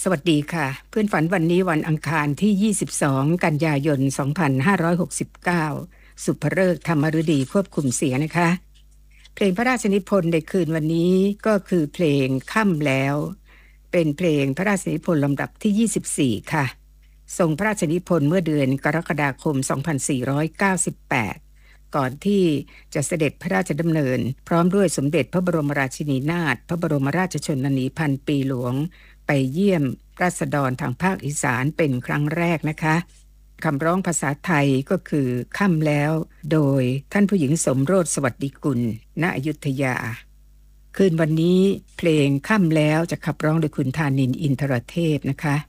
วัสดีค่ะเพื่อนฝันวันนี้วันอังคารที่22กันยายน2569สุภฤกษ์ธรรมฤดีควบคุมเสียงนะคะเพลงพระราชนิพนธ์ในคืนวันนี้ก็คือเพลงค่ำแล้วเป็นเพลงพระราชนิพนธ์ลำดับที่24ค่ะทรงพระราชนิพนธ์เมื่อเดือนกรกฎาคม2498ก่อนที่จะเสด็จพระราชดำเนินพร้อมด้วยสมเด็จพระบรมราชินีนาถพระบรมราชชนนีพันปีหลวงไปเยี่ยมราษฎรทางภาคอีสานเป็นครั้งแรกนะคะคำร้องภาษาไทยก็คือค่ำแล้วโดยท่านผู้หญิงสมโรสสวัสดิกุลณอยุธยาคืนวันนี้เพลงค่ำแล้วจะขับร้องโดยคุณธานินทร์อินทรเทพนะคะ